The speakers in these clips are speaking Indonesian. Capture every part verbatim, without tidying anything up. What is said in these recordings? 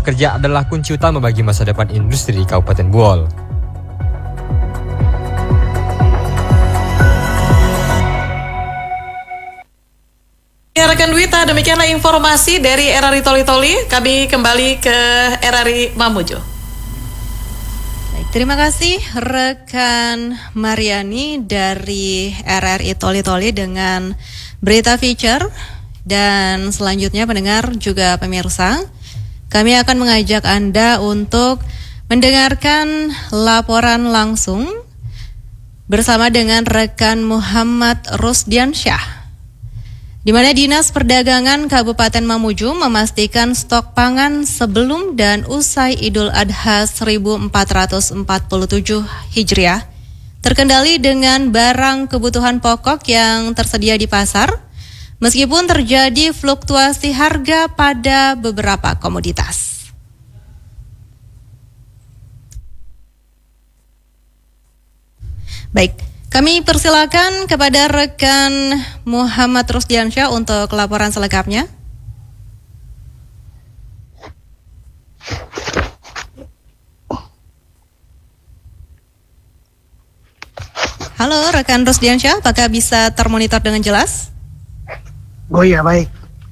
pekerja adalah kunci utama bagi masa depan industri di Kabupaten Buol. Ya rekan Dwita, demikianlah informasi dari R R I Toli Toli. Kami kembali ke R R I Mamuju. Baik, terima kasih rekan Mariani dari R R I Toli Toli dengan berita feature. Dan selanjutnya pendengar juga pemirsa, kami akan mengajak Anda untuk mendengarkan laporan langsung bersama dengan rekan Muhammad Rusdiansyah, di mana Dinas Perdagangan Kabupaten Mamuju memastikan stok pangan sebelum dan usai Idul Adha seribu empat ratus empat puluh tujuh Hijriah terkendali dengan barang kebutuhan pokok yang tersedia di pasar, meskipun terjadi fluktuasi harga pada beberapa komoditas. Baik, kami persilakan kepada rekan Muhammad Rusdiansyah untuk laporan selengkapnya. Halo rekan Rusdiansyah, apakah bisa termonitor dengan jelas? Oh iya, baik.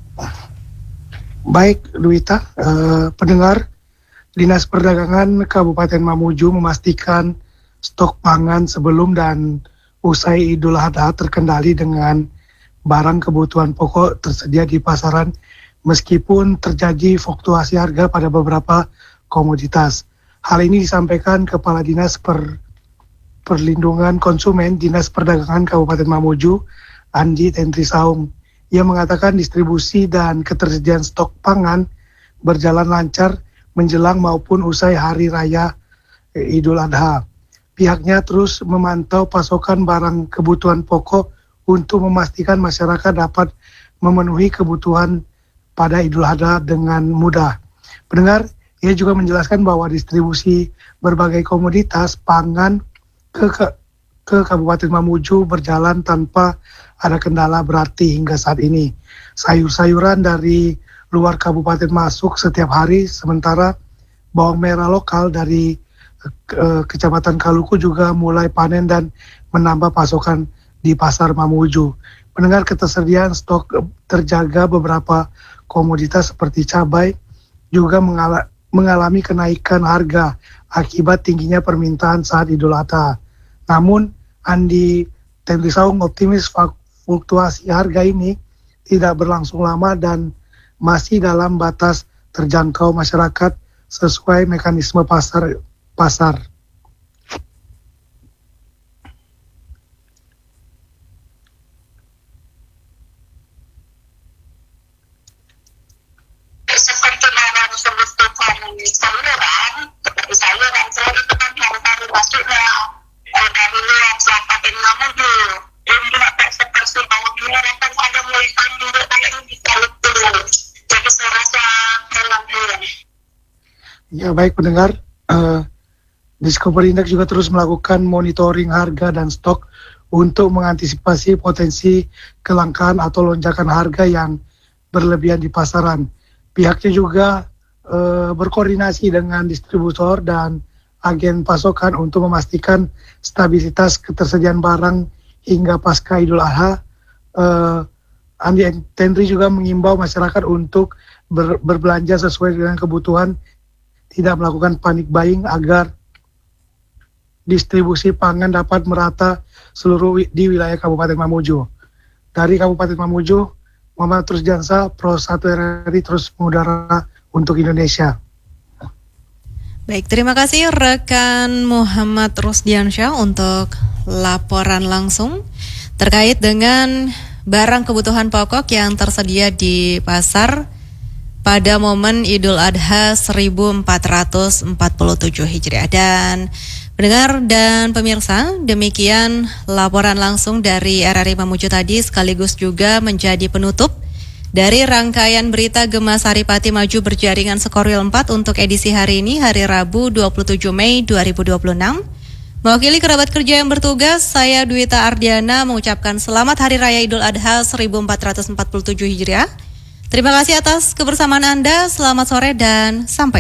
Baik, Dwita, eh, pendengar, Dinas Perdagangan Kabupaten Mamuju memastikan stok pangan sebelum dan usai Idul Adha terkendali dengan barang kebutuhan pokok tersedia di pasaran meskipun terjadi fluktuasi harga pada beberapa komoditas. Hal ini disampaikan Kepala Dinas Per, Perlindungan Konsumen Dinas Perdagangan Kabupaten Mamuju, Andi Tentri Saung. Ia mengatakan distribusi dan ketersediaan stok pangan berjalan lancar menjelang maupun usai Hari Raya Idul Adha. Pihaknya terus memantau pasokan barang kebutuhan pokok untuk memastikan masyarakat dapat memenuhi kebutuhan pada Idul Adha dengan mudah. Pendengar, ia juga menjelaskan bahwa distribusi berbagai komoditas pangan ke, ke, ke Kabupaten Mamuju berjalan tanpa ada kendala berarti hingga saat ini. Sayur-sayuran dari luar kabupaten masuk setiap hari, sementara bawang merah lokal dari ke, Kecamatan Kaluku juga mulai panen dan menambah pasokan di pasar Mamuju. Pendengar, ketersediaan stok terjaga, beberapa komoditas seperti cabai juga mengala, mengalami kenaikan harga akibat tingginya permintaan saat Idul Adha. Namun, Andi Tentri Saung optimis fluktuasi harga ini tidak berlangsung lama dan masih dalam batas terjangkau masyarakat sesuai mekanisme pasar pasar. Seperti dalam kebutuhan sayuran, seperti sayuran, selain itu kan hari-hari masuknya dari luar Kabupaten Mamuju. Yang tidak seperti bawang merah kan ada mulai panjang kayaknya bisa lebih. Jadi saya rasa dalam bulan. Ya, baik pendengar, uh, Diskoperindak juga terus melakukan monitoring harga dan stok untuk mengantisipasi potensi kelangkaan atau lonjakan harga yang berlebihan di pasaran. Pihaknya juga uh, berkoordinasi dengan distributor dan agen pasokan untuk memastikan stabilitas ketersediaan barang hingga pasca Idul Adha. Uh, Andi Tentri juga mengimbau masyarakat untuk ber, berbelanja sesuai dengan kebutuhan, tidak melakukan panic buying agar distribusi pangan dapat merata seluruh di wilayah Kabupaten Mamuju. Dari Kabupaten Mamuju, Muhammad Rusdiansyah, Pro satu R R I terus mengudara untuk Indonesia. Baik, terima kasih rekan Muhammad Rusdiansyah untuk laporan langsung terkait dengan barang kebutuhan pokok yang tersedia di pasar pada momen Idul Adha seribu empat ratus empat puluh tujuh Hijriah. Dan pendengar dan pemirsa, demikian laporan langsung dari R R I Mamuju tadi, sekaligus juga menjadi penutup dari rangkaian berita Gema Saripati Maju Berjaringan Sekorwil empat untuk edisi hari ini, hari Rabu dua puluh tujuh Mei dua ribu dua puluh enam. Mewakili kerabat kerja yang bertugas, saya Dwita Ardiana mengucapkan selamat Hari Raya Idul Adha seribu empat ratus empat puluh tujuh Hijriah. Terima kasih atas kebersamaan Anda, selamat sore dan sampai